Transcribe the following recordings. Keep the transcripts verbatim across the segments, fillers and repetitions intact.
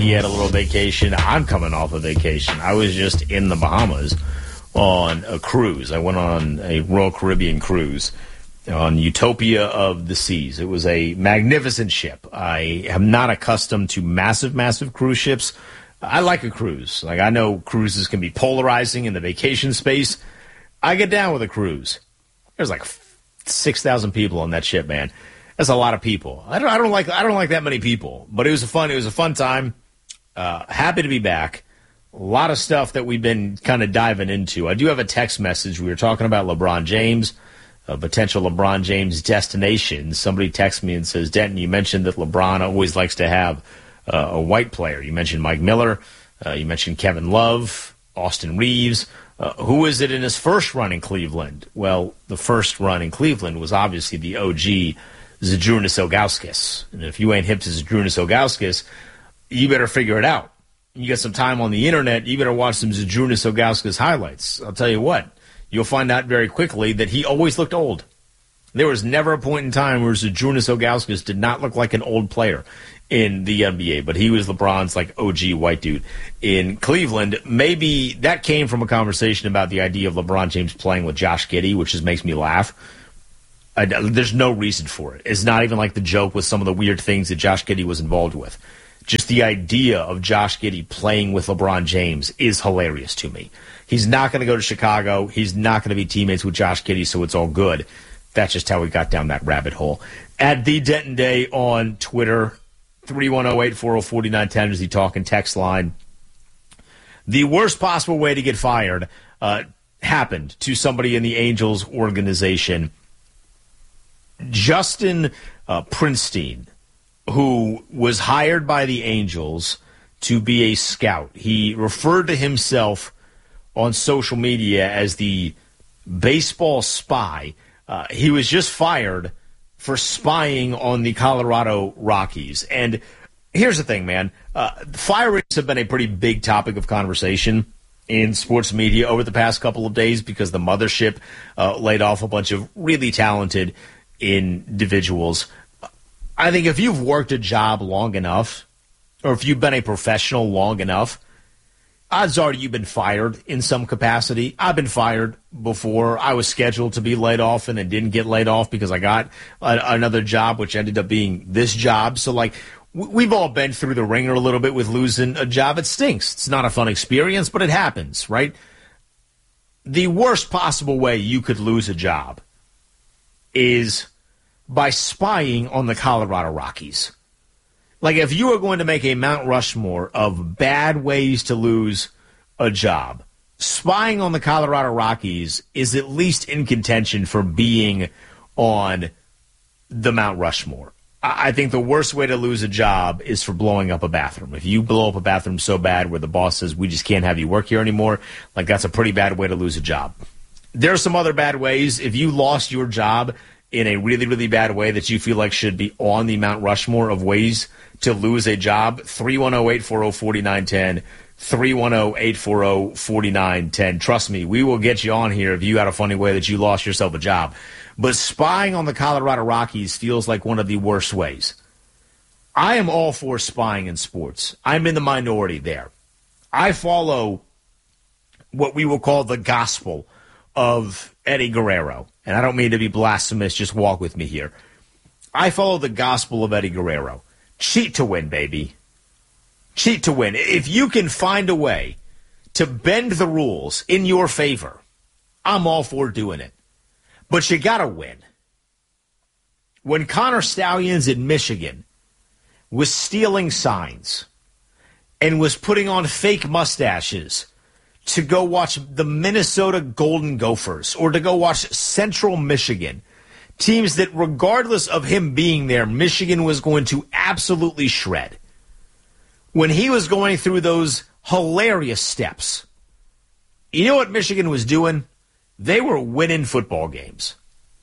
He had a little vacation. I'm coming off a vacation. I was just in the Bahamas on a cruise. I went on a Royal Caribbean cruise on Utopia of the Seas. It was a magnificent ship. I am not accustomed to massive, massive cruise ships. I like a cruise. Like, I know cruises can be polarizing in the vacation space. I get down with a cruise. There's like six thousand people on that ship, man. That's a lot of people. I don't, I don't like, I don't like that many people, but it was a fun, it was a fun time. Uh, happy to be back. A lot of stuff that we've been kind of diving into. I do have a text message. We were talking about LeBron James, a potential LeBron James destination. Somebody texts me and says, Denton, you mentioned that LeBron always likes to have uh, a white player. You mentioned Mike Miller. Uh, you mentioned Kevin Love, Austin Reeves. Uh, who is it in his first run in Cleveland? Well, the first run in Cleveland was obviously the O G Zydrunas Ilgauskas. And if you ain't hip to Zydrunas Ilgauskas, you better figure it out. You got some time on the internet, you better watch some Zydrunas Ilgauskas highlights. I'll tell you what, you'll find out very quickly that he always looked old. There was never a point in time where Zydrunas Ilgauskas did not look like an old player in the N B A, but he was LeBron's like O G white dude in Cleveland. Maybe that came from a conversation about the idea of LeBron James playing with Josh Giddey, which just makes me laugh. I, there's no reason for it. It's not even like the joke with some of the weird things that Josh Giddey was involved with. Just the idea of Josh Giddey playing with LeBron James is hilarious to me. He's not going to go to Chicago. He's not going to be teammates with Josh Giddey, so it's all good. That's just how we got down that rabbit hole. At the Denton Day on Twitter, three one zero, eight four zero, four nine one zero is the talk and text line. The worst possible way to get fired uh, happened to somebody in the Angels organization. Justin uh, Prinstein, who was hired by the Angels to be a scout. He referred to himself on social media as the baseball spy. Uh, he was just fired for spying on the Colorado Rockies. And here's the thing, man. Uh, firings have been a pretty big topic of conversation in sports media over the past couple of days because the mothership uh, laid off a bunch of really talented individuals. I think if you've worked a job long enough, or if you've been a professional long enough, odds are you've been fired in some capacity. I've been fired before. I was scheduled to be laid off and then didn't get laid off because I got a, another job, which ended up being this job. So, like, we've all been through the ringer a little bit with losing a job. It stinks. It's not a fun experience, but it happens, right? The worst possible way you could lose a job is by spying on the Colorado Rockies. Like, if you are going to make a Mount Rushmore of bad ways to lose a job, spying on the Colorado Rockies is at least in contention for being on the Mount Rushmore. I think the worst way to lose a job is for blowing up a bathroom. If you blow up a bathroom so bad where the boss says, we just can't have you work here anymore, like, that's a pretty bad way to lose a job. There are some other bad ways. If you lost your job in a really, really bad way that you feel like should be on the Mount Rushmore of ways to lose a job, three one zero, eight four zero, four nine one zero, three one zero, eight four zero, four nine one zero. Trust me, we will get you on here if you had a funny way that you lost yourself a job. But spying on the Colorado Rockies feels like one of the worst ways. I am all for spying in sports. I'm in the minority there. I follow what we will call the gospel of Eddie Guerrero. And I don't mean to be blasphemous, just walk with me here. I follow the gospel of Eddie Guerrero. Cheat to win, baby. Cheat to win. If you can find a way to bend the rules in your favor, I'm all for doing it. But you got to win. When Connor Stallions in Michigan was stealing signs and was putting on fake mustaches to go watch the Minnesota Golden Gophers or to go watch Central Michigan, teams that regardless of him being there, Michigan was going to absolutely shred. When he was going through those hilarious steps, you know what Michigan was doing? They were winning football games.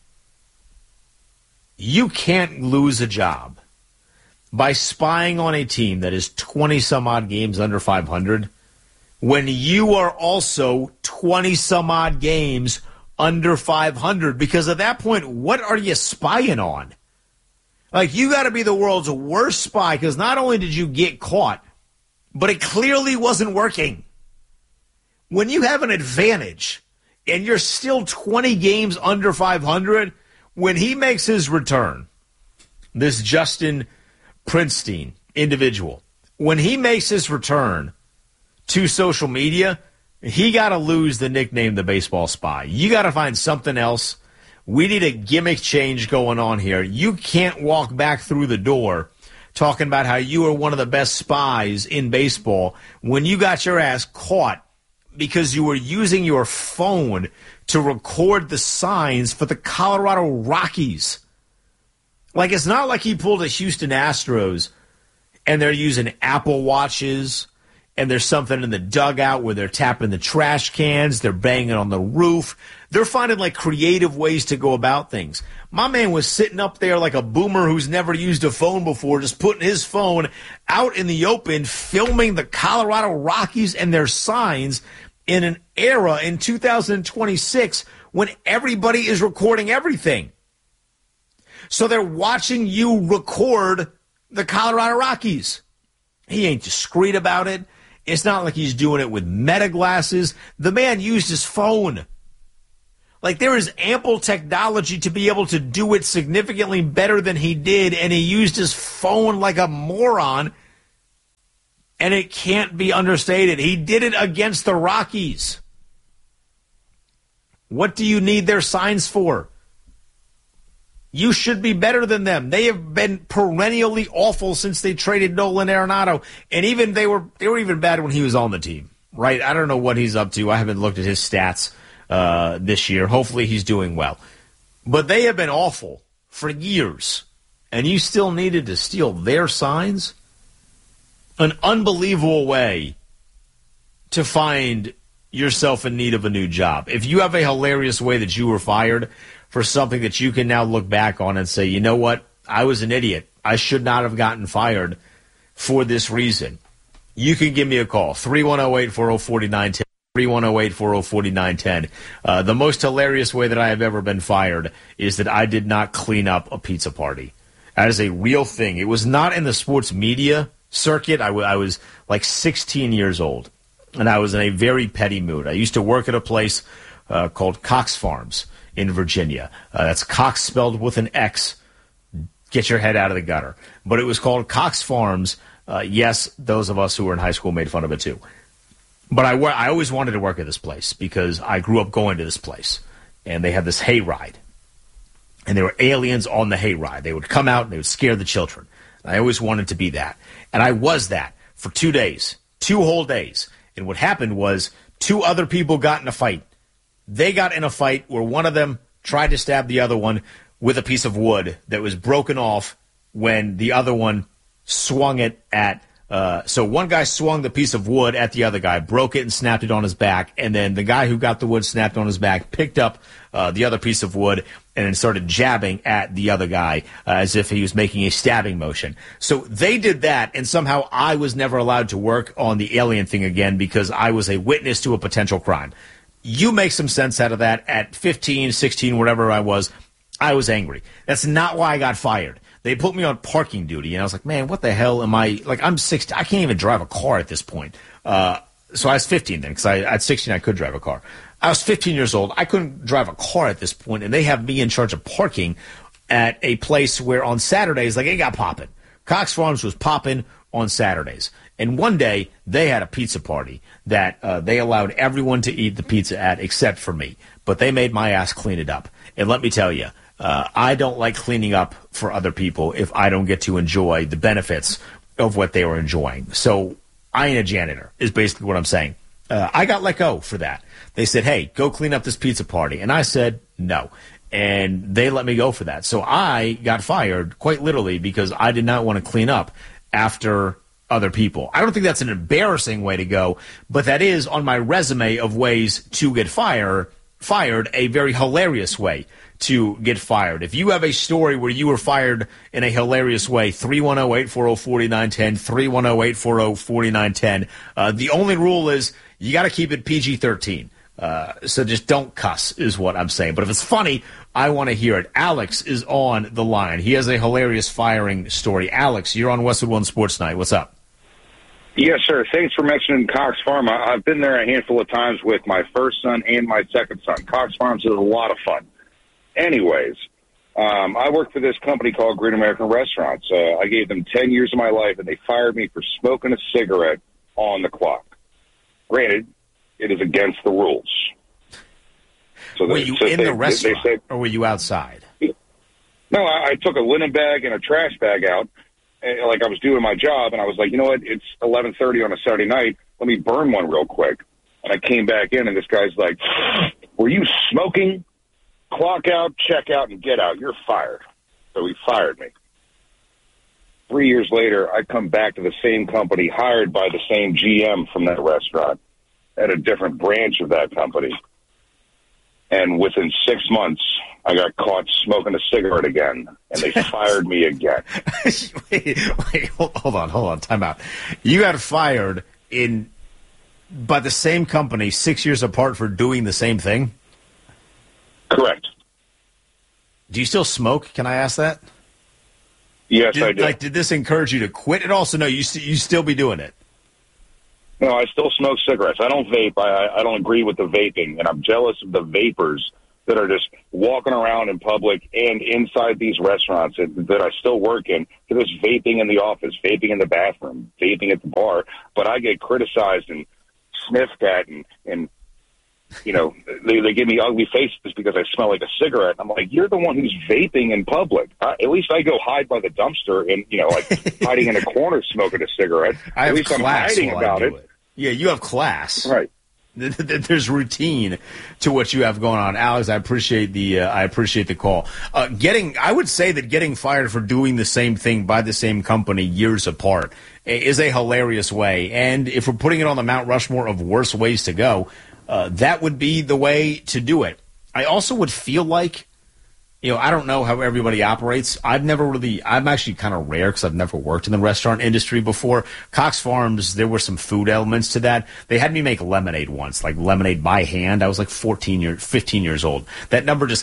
You can't lose a job by spying on a team that is twenty-some-odd games under five hundred when you are also twenty-some-odd games under five hundred. Because at that point, what are you spying on? Like, you got to be the world's worst spy because not only did you get caught but it clearly wasn't working. When you have an advantage and you're still twenty games under five hundred, when he makes his return, this Justin Prinstein individual, when he makes his return to social media, he got to lose the nickname the baseball spy. You got to find something else. We need a gimmick change going on here. You can't walk back through the door talking about how you are one of the best spies in baseball when you got your ass caught because you were using your phone to record the signs for the Colorado Rockies. Like, it's not like he pulled a Houston Astros and they're using Apple Watches and there's something in the dugout where they're tapping the trash cans, they're banging on the roof. They're finding, like, creative ways to go about things. My man was sitting up there like a boomer who's never used a phone before, just putting his phone out in the open, filming the Colorado Rockies and their signs in an era in two thousand twenty-six when everybody is recording everything. So they're watching you record the Colorado Rockies. He ain't discreet about it. It's not like he's doing it with meta glasses. The man used his phone. Like, there is ample technology to be able to do it significantly better than he did, and he used his phone like a moron, and it can't be understated. He did it against the Rockies. What do you need their signs for? You should be better than them. They have been perennially awful since they traded Nolan Arenado, and even they were they were even bad when he was on the team, right? I don't know what he's up to. I haven't looked at his stats uh, this year. Hopefully he's doing well. But they have been awful for years, and you still needed to steal their signs? An unbelievable way to find yourself in need of a new job. If you have a hilarious way that you were fired for something that you can now look back on and say, you know what, I was an idiot. I should not have gotten fired for this reason. You can give me a call, three one zero, eight four zero, four nine one zero, three one zero, eight four zero, four nine one zero. Uh, the most hilarious way that I have ever been fired is that I did not clean up a pizza party. That is a real thing. It was not in the sports media circuit. I, w- I was like sixteen years old, and I was in a very petty mood. I used to work at a place uh, called Cox Farms in Virginia. Uh, that's Cox spelled with an X. Get your head out of the gutter. But it was called Cox Farms. Uh, yes, those of us who were in high school made fun of it too. But I, I always wanted to work at this place because I grew up going to this place. And they had this hayride. And there were aliens on the hayride. They would come out and they would scare the children. And I always wanted to be that. And I was that for two days, two whole days. And what happened was two other people got in a fight. They got in a fight where one of them tried to stab the other one with a piece of wood that was broken off when the other one swung it at uh, – so one guy swung the piece of wood at the other guy, broke it and snapped it on his back, and then the guy who got the wood snapped on his back picked up uh, the other piece of wood and then started jabbing at the other guy uh, as if he was making a stabbing motion. So they did that, and somehow I was never allowed to work on the alien thing again because I was a witness to a potential crime. You make some sense out of that. At fifteen, sixteen, whatever I was, I was angry. That's not why I got fired. They put me on parking duty, and I was like, man, what the hell am I – like, I'm sixteen. I can't even drive a car at this point. Uh, so I was fifteen then because at sixteen I could drive a car. I was fifteen years old. I couldn't drive a car at this point, and they have me in charge of parking at a place where on Saturdays, like, it got popping. Cox Farms was popping on Saturdays. And one day, they had a pizza party that uh, they allowed everyone to eat the pizza at except for me. But they made my ass clean it up. And let me tell you, uh, I don't like cleaning up for other people if I don't get to enjoy the benefits of what they were enjoying. So I ain't a janitor, is basically what I'm saying. Uh, I got let go for that. They said, hey, go clean up this pizza party. And I said, no. And they let me go for that. So I got fired, quite literally, because I did not want to clean up after other people. I don't think that's an embarrassing way to go, but that is on my resume of ways to get fire, fired, a very hilarious way to get fired. If you have a story where you were fired in a hilarious way, three one zero, eight four zero, four nine one zero, three one zero, eight four zero, four nine one zero. Uh, the only rule is you got to keep it P G thirteen. Uh, so just don't cuss is what I'm saying. But if it's funny, I want to hear it. Alex is on the line. He has a hilarious firing story. Alex, you're on Westwood One Sports Night. What's up? Yes, sir. Thanks for mentioning Cox Farm. I, I've been there a handful of times with my first son and my second son. Cox Farms is a lot of fun. Anyways, um, I work for this company called Green American Restaurants. Uh, I gave them ten years of my life, and they fired me for smoking a cigarette on the clock. Granted, it is against the rules. So were they, you so in they, the restaurant, they said, or were you outside? No, I, I took a linen bag and a trash bag out, and, like I was doing my job, and I was like, you know what, it's eleven thirty on a Saturday night. Let me burn one real quick. And I came back in, and this guy's like, were you smoking? Clock out, check out, and get out. You're fired. So he fired me. Three years later, I come back to the same company, hired by the same G M from that restaurant at a different branch of that company. And within six months, I got caught smoking a cigarette again, and they fired me again. wait, wait, hold on, hold on, time out. You got fired in by the same company six years apart for doing the same thing? Correct. Do you still smoke? Can I ask that? Yes, did, I do. Like, did this encourage you to quit? And also, no, you st- you still be doing it. No, I still smoke cigarettes. I don't vape. I, I don't agree with the vaping, and I'm jealous of the vapors that are just walking around in public and inside these restaurants that, that I still work in. They're just vaping in the office, vaping in the bathroom, vaping at the bar. But I get criticized and sniffed at, and, and you know, they, they give me ugly faces because I smell like a cigarette. I'm like, you're the one who's vaping in public. Uh, at least I go hide by the dumpster and, you know, like hiding in a corner smoking a cigarette. I at least I'm hiding about it. it. Yeah, you have class. Right. There's routine to what you have going on, Alex. I appreciate the uh, I appreciate the call. Uh, getting, I would say that getting fired for doing the same thing by the same company years apart is a hilarious way. And if we're putting it on the Mount Rushmore of worst ways to go, uh, that would be the way to do it. I also would feel like, you know, I don't know how everybody operates. I've never really, I'm actually kind of rare because I've never worked in the restaurant industry before. Cox Farms, there were some food elements to that. They had me make lemonade once, like lemonade by hand. I was like fourteen years, fifteen years old. That number just